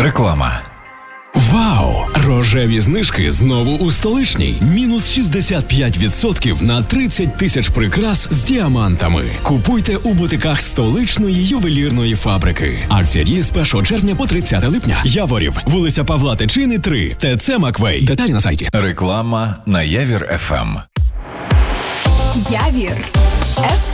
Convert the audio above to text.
Реклама. Вау! Рожеві знижки знову у Столичній. Мінус 65% на 30 тисяч прикрас з діамантами. Купуйте у бутиках столичної ювелірної фабрики. Акція діє з 1 червня по 30 липня. Яворів, вулиця Павла Тичини, 3. ТЦ Маквей. Деталі на сайті. Реклама на Явір ФМ. Явір ФМ.